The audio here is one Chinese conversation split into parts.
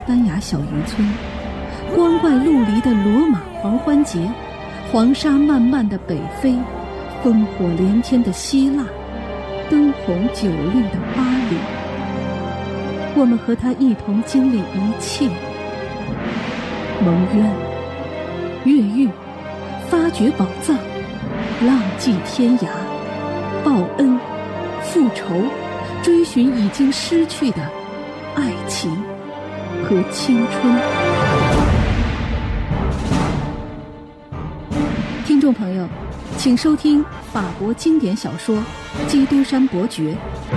丹崖小渔村，光怪陆离的罗马狂欢节，黄沙漫漫的北非，烽火连天的希腊，灯红酒绿的巴黎。我们和他一同经历一切，蒙冤、越狱、发掘宝藏、浪迹天涯、报恩、复仇，追寻已经失去的爱情和青春。听众朋友，请收听法国经典小说《基督山伯爵》。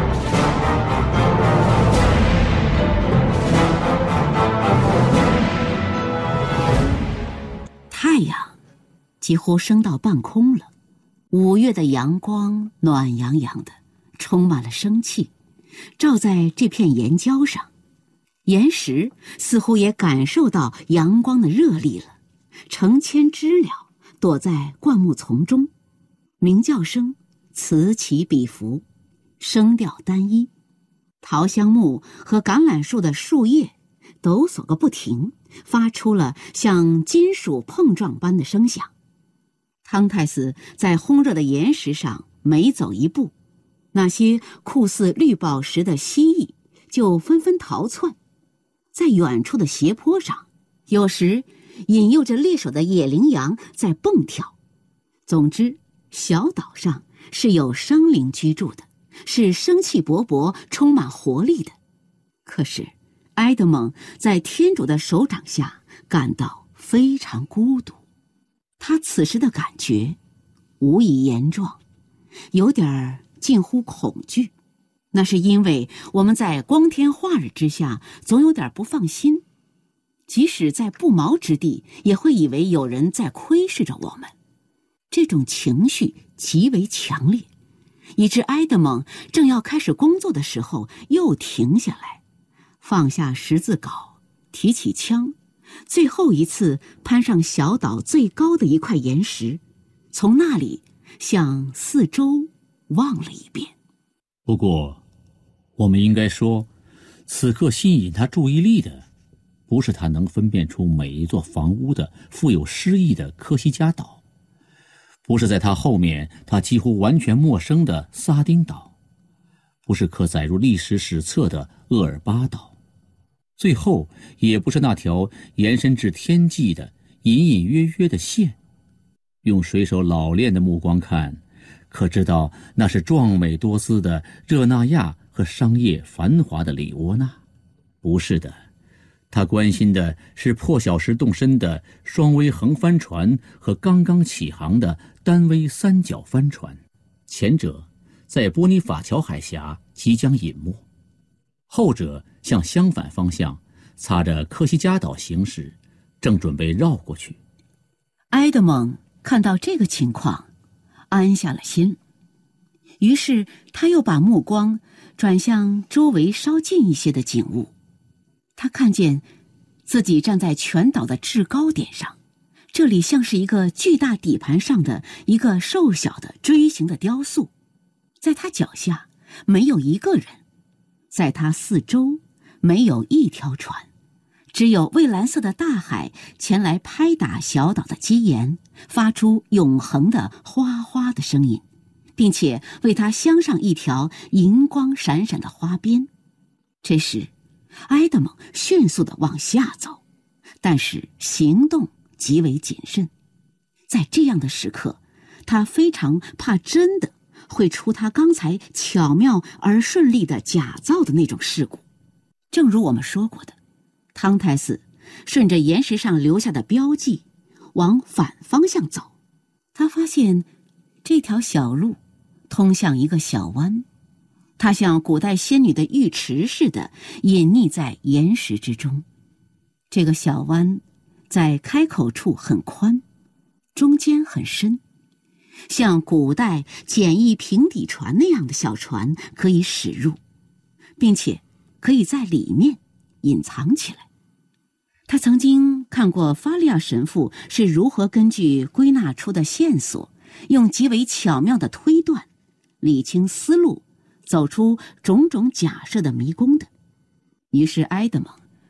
太阳几乎升到半空了，5月的阳光暖洋洋的，充满了生气，照在这片岩礁上。岩石似乎也感受到阳光的热力了，成千知了躲在灌木丛中，鸣叫声此起彼伏，声调单一。桃香木和橄榄树的树叶抖擞个不停，发出了像金属碰撞般的声响。汤太斯在烘热的岩石上每走一步，那些酷似绿宝石的蜥蜴就纷纷逃窜。在远处的斜坡上，有时引诱着猎手的野羚羊在蹦跳。总之，小岛上是有生灵居住的，是生气勃勃、充满活力的。可是埃德蒙在天主的手掌下感到非常孤独，他此时的感觉无以言状，有点近乎恐惧。那是因为我们在光天化日之下总有点不放心，即使在不毛之地也会以为有人在窥视着我们。这种情绪极为强烈，以致埃德蒙正要开始工作的时候又停下来，放下十字镐，提起枪，最后一次攀上小岛最高的一块岩石，从那里向四周望了一遍。 不过我们应该说，此刻吸引他注意力的不是他能分辨出每一座房屋的富有诗意的科西嘉岛，不是在他后面他几乎完全陌生的撒丁岛，不是刻载入历史史册的厄尔巴岛，最后也不是那条延伸至天际的隐隐约约的线。用水手老练的目光看，可知道那是壮美多姿的热那亚和商业繁华的里窝纳。不是的，他关心的是破晓时动身的双桅横帆船和刚刚起航的单桅三角帆船，前者在波尼法乔海峡即将隐没，后者向相反方向擦着科西嘉岛行驶，正准备绕过去。 埃德蒙看到这个情况，安下了心，于是他又把目光转向周围稍近一些的景物。他看见自己站在全岛的制高点上，这里像是一个巨大底盘上的一个瘦小的锥形的雕塑，在他脚下没有一个人，在他四周没有一条船，只有蔚蓝色的大海前来拍打小岛的基岩，发出永恒的哗哗的声音，并且为它镶上一条银光闪闪的花边。这时埃德蒙迅速地往下走，但是行动极为谨慎。在这样的时刻，他非常怕真的会出他刚才巧妙而顺利的假造的那种事故。正如我们说过的，汤太斯顺着岩石上留下的标记往反方向走，他发现这条小路通向一个小湾，它像古代仙女的浴池似的隐匿在岩石之中。这个小湾在开口处很宽，中间很深，像古代简易平底船那样的小船可以驶入，并且可以在里面隐藏起来。他曾经看过法利亚神父是如何根据归纳出的线索，用极为巧妙的推断理清思路，走出种种假设的迷宫的。于是埃德蒙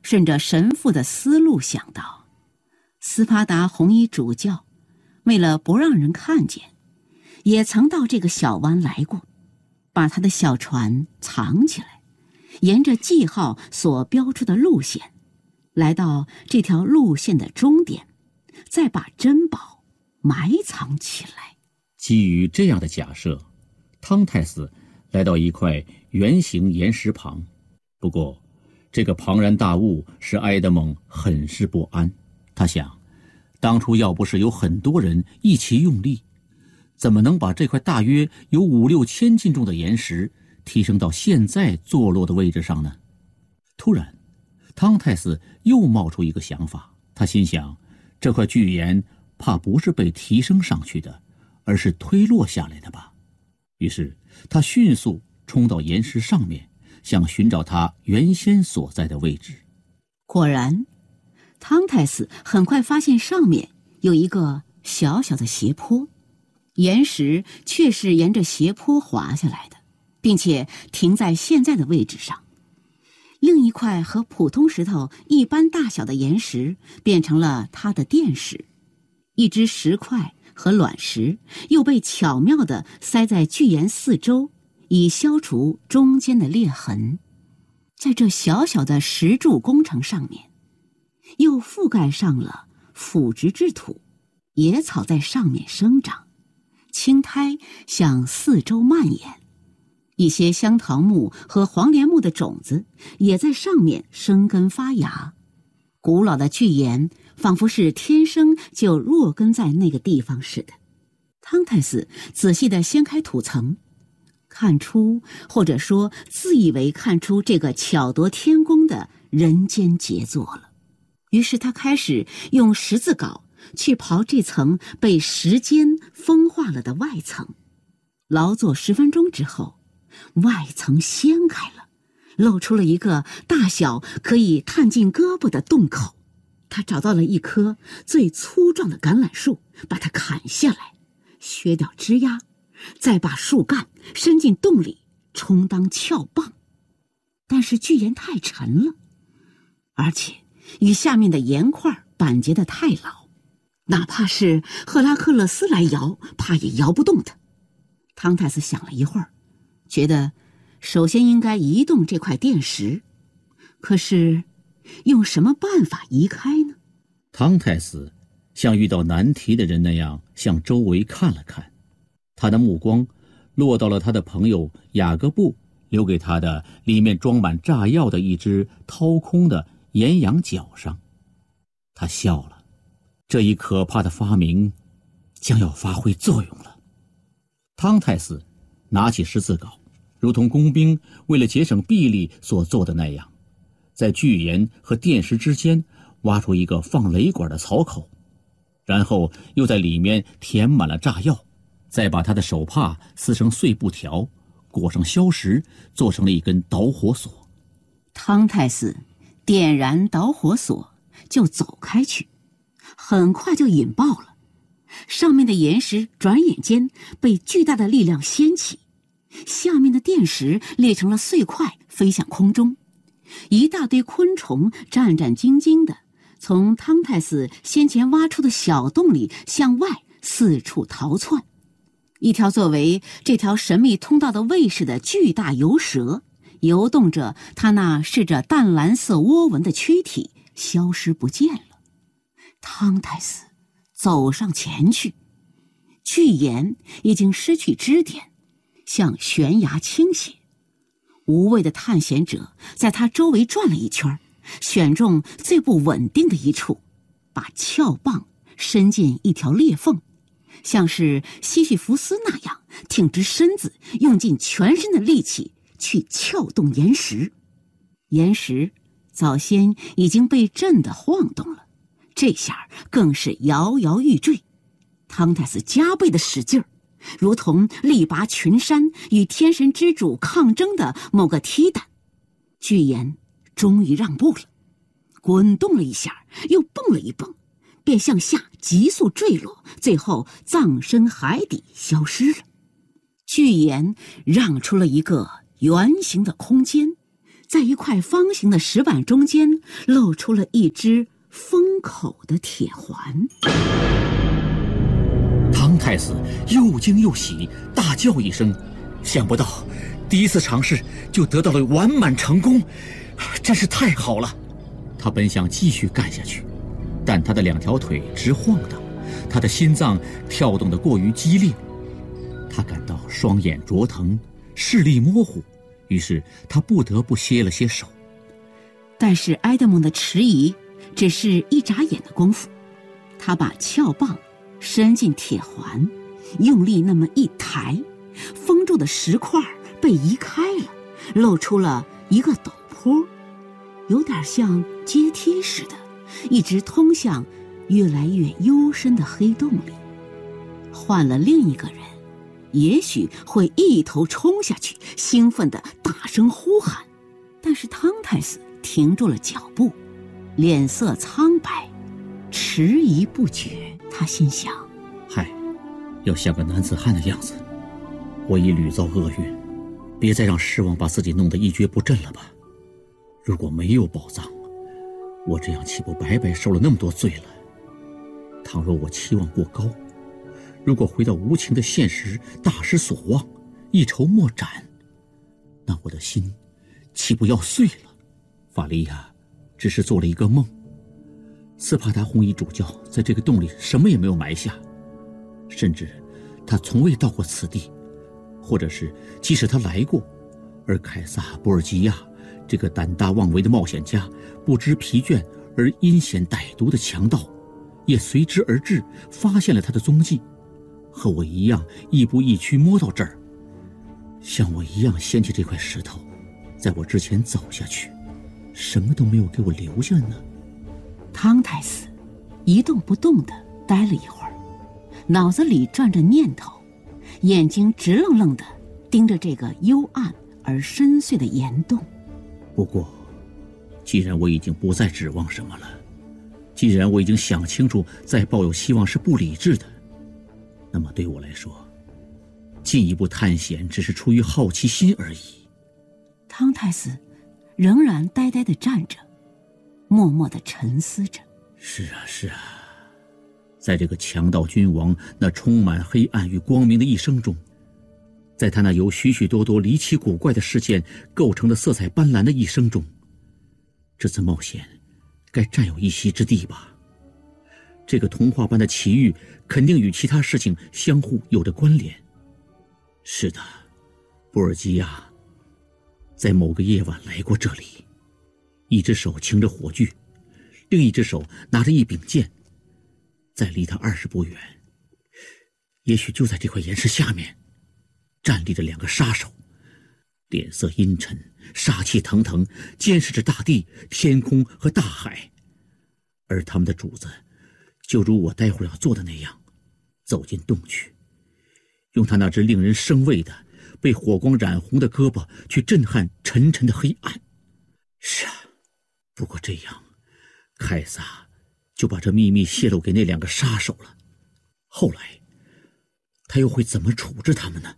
顺着神父的思路想到，斯巴达红衣主教为了不让人看见，也曾到这个小湾来过，把他的小船藏起来，沿着记号所标出的路线，来到这条路线的终点，再把珍宝埋藏起来。 基于这样的假设，汤太斯来到一块圆形岩石旁。不过这个庞然大物使埃德蒙很是不安。他想，当初要不是有很多人一起用力，怎么能把这块大约有5-6千斤重的岩石提升到现在坐落的位置上呢？突然，汤太斯又冒出一个想法。他心想，这块巨岩怕不是被提升上去的，而是推落下来的吧。于是他迅速冲到岩石上面，想寻找他原先所在的位置。 果然，汤太斯很快发现上面有一个小小的斜坡，岩石却是沿着斜坡滑下来的，并且停在现在的位置上。另一块和普通石头一般大小的岩石变成了它的垫石，一只石块和卵石又被巧妙地塞在巨岩四周，以消除中间的裂痕。在这小小的石柱工程上面，又覆盖上了腐殖质土，野草在上面生长，青苔向四周蔓延，一些香桃木和黄连木的种子也在上面生根发芽。古老的巨岩仿佛是天生就落根在那个地方似的。汤太斯仔细地掀开土层，看出，或者说自以为看出这个巧夺天工的人间杰作了。于是他开始用十字镐去刨这层被时间风化了的外层。劳作10分钟之后，外层掀开了，露出了一个大小可以探进胳膊的洞口。他找到了一棵最粗壮的橄榄树，把它砍下来，削掉枝丫，再把树干伸进洞里充当撬棒。但是巨岩太沉了，而且与下面的岩块板结得太牢，哪怕是赫拉克勒斯来摇，怕也摇不动它。汤太斯想了一会儿，觉得首先应该移动这块垫石，可是用什么办法移开呢？ 汤太斯像遇到难题的人那样向周围看了看，他的目光落到了他的朋友雅各布留给他的里面装满炸药的一只掏空的岩羊角上。他笑了，这一可怕的发明将要发挥作用了。汤太斯拿起十字镐，如同工兵为了节省臂力所做的那样，在巨岩和垫石之间挖出一个放雷管的槽口，然后又在里面填满了炸药，再把他的手帕撕成碎布条，裹上硝石，做成了一根导火索。 汤太斯点燃导火索就走开去，很快就引爆了。上面的岩石转眼间被巨大的力量掀起，下面的垫石裂成了碎块，飞向空中。一大堆昆虫战战兢兢地从汤太斯先前挖出的小洞里向外四处逃窜。一条作为这条神秘通道的卫士的巨大游蛇，游动着它那饰着淡蓝色窝纹的躯体，消失不见了。汤太斯走上前去，巨岩已经失去支点，向悬崖倾斜。无畏的探险者在他周围转了一圈，选中最不稳定的一处，把撬棒伸进一条裂缝，像是西西弗斯那样挺直身子，用尽全身的力气去撬动岩石。岩石早先已经被震得晃动了，这下更是摇摇欲坠。汤太斯加倍的使劲儿，如同力拔群山与天神之主抗争的某个踢蛋。巨岩终于让步了，滚动了一下，又蹦了一蹦，便向下急速坠落，最后葬身海底消失了。巨岩让出了一个圆形的空间， 在一块方形的石板中间露出了一只封口的铁环。 汤太子又惊又喜，大叫一声，想不到第一次尝试就得到了完满成功，真是太好了。他本想继续干下去，但他的两条腿直晃荡，他的心脏跳动得过于激烈，他感到双眼灼疼，视力模糊，于是他不得不歇了歇手。 但是埃德蒙的迟疑只是一眨眼的功夫，他把鞘棒伸进铁环，用力那么一抬，封住的石块被移开了，露出了一个陡坡，有点像阶梯似的，一直通向越来越幽深的黑洞里。换了另一个人，也许会一头冲下去，兴奋地大声呼喊，但是汤太子停住了脚步，脸色苍白，迟疑不决。他心想， 嗨，要像个男子汉的样子，我已屡遭厄运，别再让失望把自己弄得一蹶不振了吧。如果没有宝藏，我这样岂不白白受了那么多罪了？倘若我期望过高，如果回到无情的现实大失所望，一筹莫展，那我的心岂不要碎了？法利亚只是做了一个梦，斯帕达红衣主教在这个洞里什么也没有埋下，甚至他从未到过此地，或者是即使他来过，而凯撒·波尔基亚这个胆大妄为的冒险家，不知疲倦而阴险歹毒的强盗，也随之而至，发现了他的踪迹，和我一样亦步亦趋摸到这儿，像我一样掀起这块石头，在我之前走下去，什么都没有给我留下呢？ 汤太子一动不动地待了一会儿，脑子里转着念头，眼睛直愣愣地盯着这个幽暗而深邃的岩洞。 不过既然我已经不再指望什么了，既然我已经想清楚再抱有希望是不理智的，那么对我来说，进一步探险只是出于好奇心而已。 汤太子仍然呆呆地站着，默默地沉思着。 是啊，是啊，在这个强盗君王那充满黑暗与光明的一生中，在他那由许许多多离奇古怪的事件构成的色彩斑斓的一生中，这次冒险该占有一席之地吧。这个童话般的奇遇肯定与其他事情相互有着关联。是的，波尔基亚在某个夜晚来过这里，一只手擎着火炬，另一只手拿着一柄剑，在离他20步远，也许就在这块岩石下面，站立着两个杀手，脸色阴沉，杀气腾腾，监视着大地、天空和大海。而他们的主子就如我待会儿要做的那样，走进洞去，用他那只令人生畏的被火光染红的胳膊去震撼沉沉的黑暗。是啊，不过这样凯撒就把这秘密泄露给那两个杀手了，后来他又会怎么处置他们呢？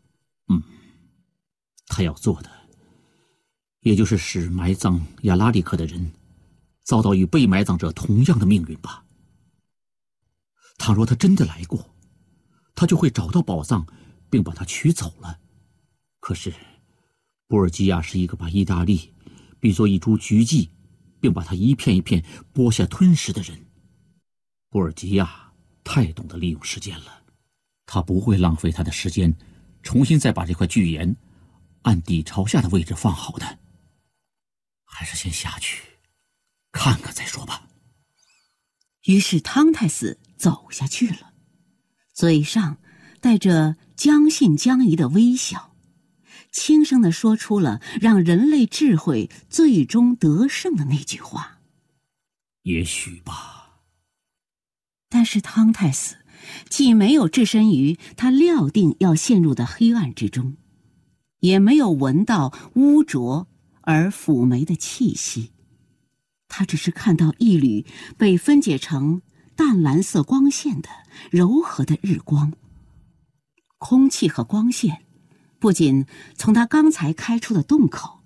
他要做的也就是使埋葬亚拉里克的人遭到与被埋葬者同样的命运吧。倘若他真的来过，他就会找到宝藏并把它取走了。可是波尔基亚是一个把意大利比作一株菊荠，并把它一片一片剥下吞食的人。波尔基亚太懂得利用时间了，他不会浪费他的时间重新再把这块巨岩按底朝下的位置放好的，还是先下去看看再说吧。 于是汤太子走下去了，嘴上带着将信将疑的微笑，轻声地说出了让人类智慧最终得胜的那句话： 也许吧。 但是汤太子既没有置身于他料定要陷入的黑暗之中，也没有闻到污浊而腐霉的气息，他只是看到一缕被分解成淡蓝色光线的柔和的日光。空气和光线不仅从他刚才开出的洞口，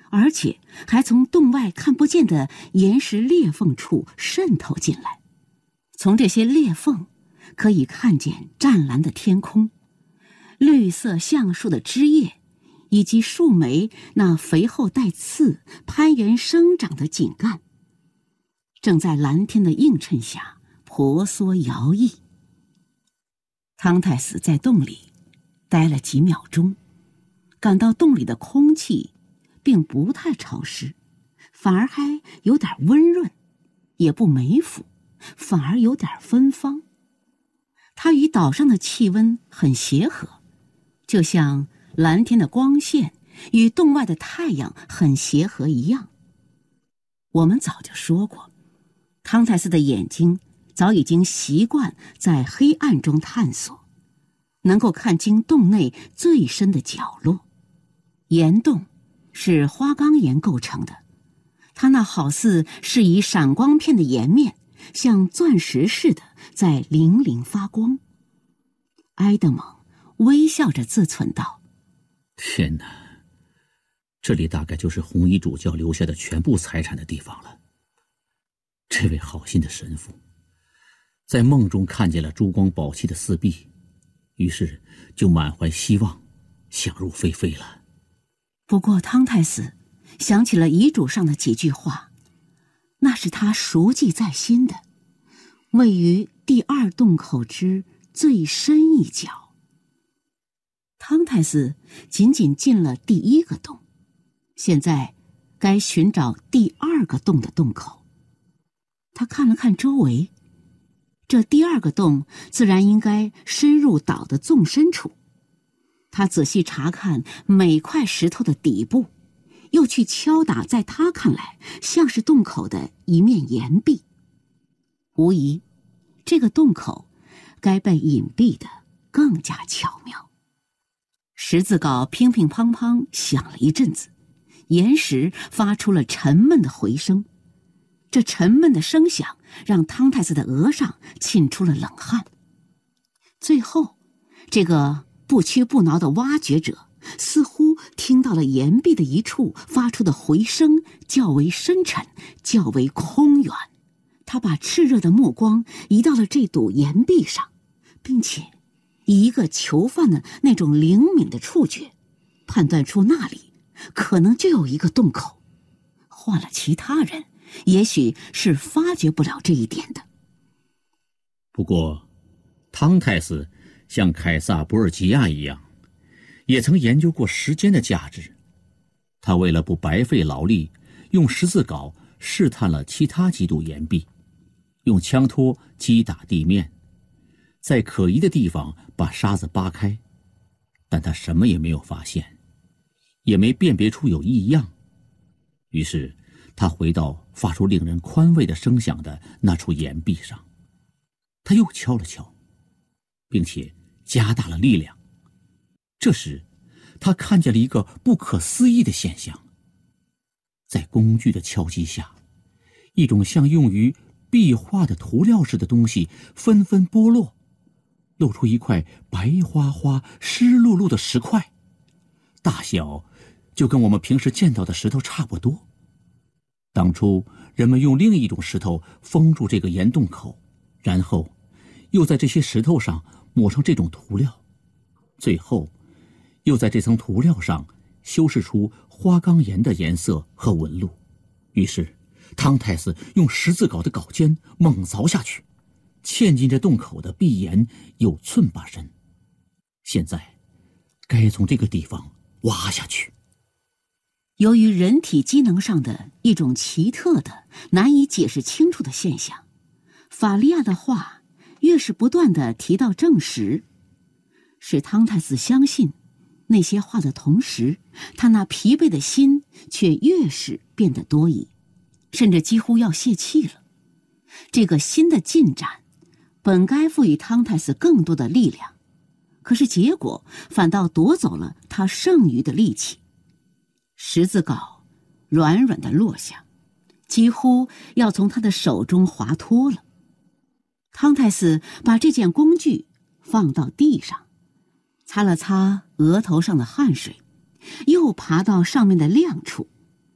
而且还从洞外看不见的岩石裂缝处渗透进来。从这些裂缝可以看见湛蓝的天空，绿色橡树的枝叶，以及树莓那肥厚带刺、攀援生长的茎干，正在蓝天的映衬下婆娑摇曳。汤太斯在洞里待了几秒钟，感到洞里的空气并不太潮湿，反而还有点温润，也不霉腐，反而有点芬芳。它与岛上的气温很协和，就像蓝天的光线与洞外的太阳很协和一样。我们早就说过，汤太斯的眼睛早已经习惯在黑暗中探索，能够看清洞内最深的角落。岩洞是花岗岩构成的，它那好似是以闪光片的岩面，像钻石似的在粼粼发光。埃德蒙微笑着自忖道： 天哪，这里大概就是红衣主教留下的全部财产的地方了。这位好心的神父在梦中看见了珠光宝气的四壁，于是就满怀希望想入非非了。 不过汤太斯想起了遗嘱上的几句话，那是他熟记在心的，位于第二洞口之最深一角。汤太斯仅仅进了第一个洞，现在该寻找第二个洞的洞口。他看了看周围，这第二个洞自然应该深入岛的纵深处。他仔细查看每块石头的底部，又去敲打在他看来像是洞口的一面岩壁。无疑，这个洞口该被隐蔽得更加巧妙。十字镐乒乒乓乓响了一阵子，岩石发出了沉闷的回声。这沉闷的声响让汤太斯的额上沁出了冷汗。最后，这个不屈不挠的挖掘者似乎听到了岩壁的一处发出的回声较为深沉，较为空远。他把炽热的目光移到了这堵岩壁上，并且以一个囚犯的那种灵敏的触觉判断出那里可能就有一个洞口。换了其他人也许是发觉不了这一点的。 不过汤太斯像凯撒·博尔吉亚一样，也曾研究过时间的价值。他为了不白费劳力，用十字镐试探了其他几堵岩壁，用枪托击打地面，在可疑的地方把沙子扒开，但他什么也没有发现，也没辨别出有异样。于是他回到发出令人宽慰的声响的那处岩壁上，他又敲了敲，并且加大了力量。这时他看见了一个不可思议的现象，在工具的敲击下，一种像用于壁画的涂料似的东西纷纷剥落，露出一块白花花湿漉漉的石块，大小就跟我们平时见到的石头差不多。当初人们用另一种石头封住这个岩洞口，然后又在这些石头上抹上这种涂料，最后又在这层涂料上修饰出花岗岩的颜色和纹路。于是汤太斯用十字镐的镐尖猛凿下去，嵌进这洞口的壁岩有寸把深。现在该从这个地方挖下去。 由于人体机能上的一种奇特的难以解释清楚的现象，法利亚的话越是不断地提到证实，使汤太斯相信那些话的同时，他那疲惫的心却越是变得多疑，甚至几乎要泄气了。这个新的进展本该赋予汤太斯更多的力量，可是结果反倒夺走了他剩余的力气。十字镐软软地落下，几乎要从他的手中滑脱了。汤太斯把这件工具放到地上，擦了擦额头上的汗水，又爬到上面的亮处，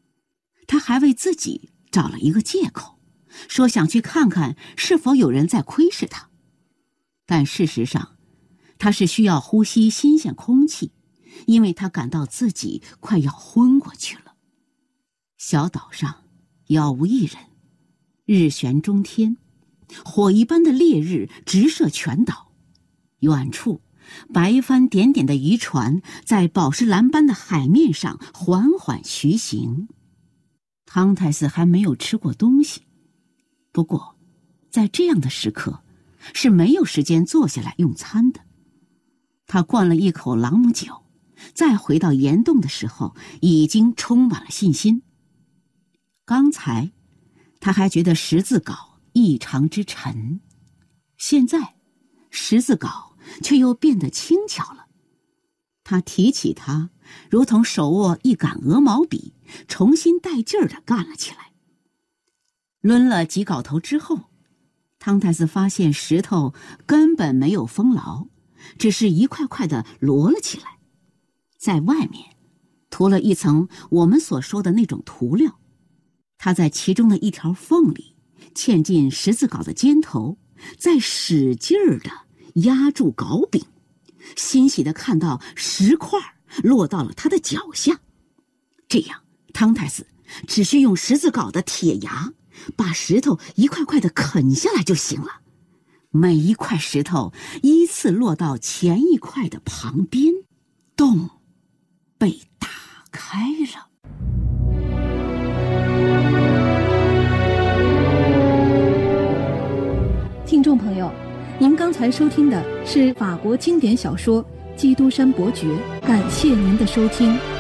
他还为自己找了一个借口，说想去看看是否有人在窥视他。但事实上，他是需要呼吸新鲜空气，因为他感到自己快要昏过去了。小岛上杳无一人，日悬中天，火一般的烈日直射全岛。远处白帆点点的渔船在宝石蓝般的海面上缓缓徐行。汤太斯还没有吃过东西，不过在这样的时刻是没有时间坐下来用餐的。他灌了一口朗姆酒，再回到岩洞的时候已经充满了信心。刚才他还觉得十字镐异常之沉，现在十字镐却又变得轻巧了。他提起它，如同手握一杆鹅毛笔，重新带劲儿地干了起来。抡了几镐头之后，汤太斯发现石头根本没有封牢，只是一块块地摞了起来，在外面涂了一层我们所说的那种涂料。他在其中的一条缝里嵌进十字镐的尖头，再使劲儿地压住镐柄，欣喜地看到石块落到了他的脚下。这样，汤太斯只需用十字镐的铁牙把石头一块块地啃下来就行了。每一块石头依次落到前一块的旁边，洞被打开了。 听众朋友，您刚才收听的是法国经典小说《基督山伯爵》，感谢您的收听。